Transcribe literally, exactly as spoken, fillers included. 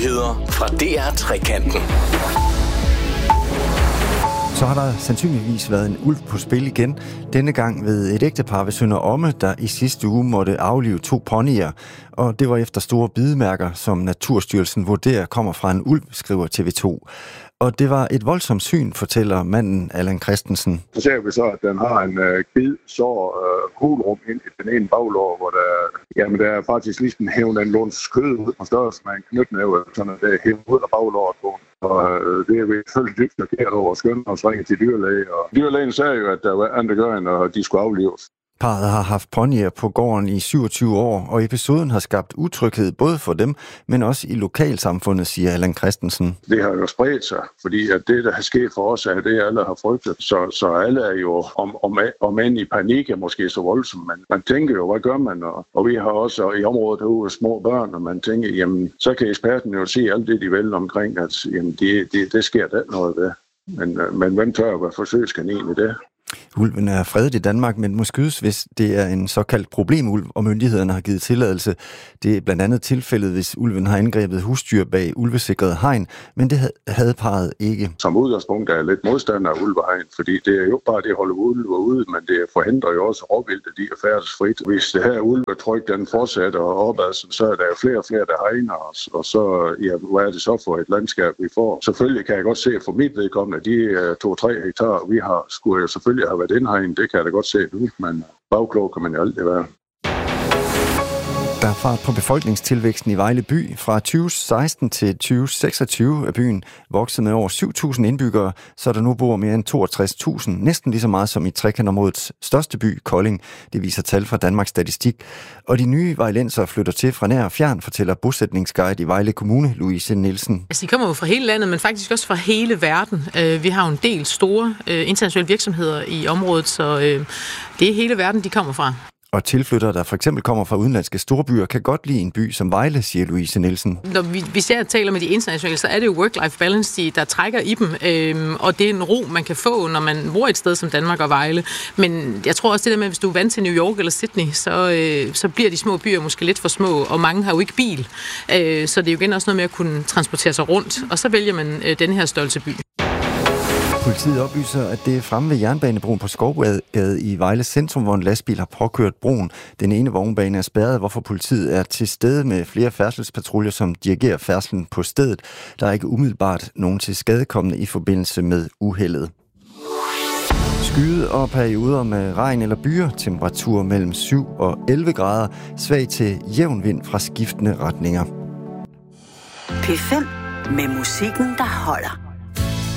Nyheder fra D R Trekanten. Så har der sandsynligvis været en ulv på spil igen. Denne gang ved et ægtepar ved Sønder Omme, der i sidste uge måtte aflive to ponyer. Og det var efter store bidemærker, som Naturstyrelsen vurderer kommer fra en ulv, skriver T V to. Og det var et voldsomt syn, fortæller manden Allan Christensen. Så ser vi så, at den har en øh, bid, så øh, hulrum ind i den ene baglår, hvor der, jamen, der er faktisk ligesom hævet en lunds kød ud på størrelse med en knytnæve, sådan at det er hævet ud af baglåret på. Og øh, det er vi selvfølgelig dybt chokeret over, skønne og ringe til dyrlæge. Og dyrlægen sagde jo, at der var andre gør, når de skulle aflives. Parret har haft ponyer på gården i syvogtyve år, og episoden har skabt utryghed både for dem, men også i lokalsamfundet, siger Allan Christensen. Det har jo spredt sig, fordi at det, der har sket for os, er det, alle har frygtet. Så, så alle er jo om, om, om end i panik, er måske så voldsomt. Men man tænker jo, hvad gør man? Og, og vi har også i området herude små børn, og man tænker, jamen, så kan eksperten jo se alt det, de vil omkring, at jamen, det, det, det sker der noget ved. Men, men hvem tør at være forsøgskanin i det? Ulven er fredet i Danmark, men må skydes, hvis det er en såkaldt problemulv, og myndighederne har givet tilladelse. Det er blandt andet tilfældet, hvis ulven har angrebet husdyr bag ulvesikret hegn, men det havde parret ikke. Som udgangspunkt er jeg lidt modstander af ulvehegn, fordi det er jo bare det at holde ulve ude, men det forhindrer jo også råvildet i at færdes frit. Hvis det her ulvetryk den fortsætter opad, så er der jo flere og flere, der hegner os, og så, ja, hvad er det så for et landskab, vi får? Selvfølgelig kan jeg godt se for mit vedkommende, de to-tre hektar, vi har, skulle jeg selvfølgelig har været indhegnet, det kan jeg da godt se nu, men bagklog kan man jo altid være. Der er fart på befolkningstilvæksten i Vejle by. Fra tyve seksten til tyve seksogtyve er byen vokset med over syv tusind indbyggere, så der nu bor mere end toogtres tusind, næsten lige så meget som i trekantområdets største by, Kolding. Det viser tal fra Danmarks Statistik. Og de nye vejlensere flytter til fra nær og fjern, fortæller bosætningsguide i Vejle Kommune, Louise Nielsen. Altså, de kommer jo fra hele landet, men faktisk også fra hele verden. Vi har jo en del store internationale virksomheder i området, så det er hele verden, de kommer fra. Og tilflyttere, der for eksempel kommer fra udenlandske storbyer, kan godt lide en by som Vejle, siger Louise Nielsen. Når vi, vi ser taler med de internationale, så er det jo work-life balance, der trækker i dem. Øhm, og det er en ro, man kan få, når man bor et sted som Danmark og Vejle. Men jeg tror også det der med, at hvis du er vant til New York eller Sydney, så, øh, så bliver de små byer måske lidt for små, og mange har jo ikke bil. Øh, så det er jo igen også noget med at kunne transportere sig rundt. Og så vælger man øh, den her stolte by. Politiet oplyser, at det er fremme ved jernbanebroen på Skovgade i Vejle centrum, hvor en lastbil har påkørt broen. Den ene vognbane er spærret, hvorfor politiet er til stede med flere færdselspatruljer, som dirigerer færdslen på stedet. Der er ikke umiddelbart nogen til skadekommende i forbindelse med uheldet. Skyde og perioder med regn eller byer, temperatur mellem syv og elleve grader, svag til jævn vind fra skiftende retninger. P fem med musikken, der holder.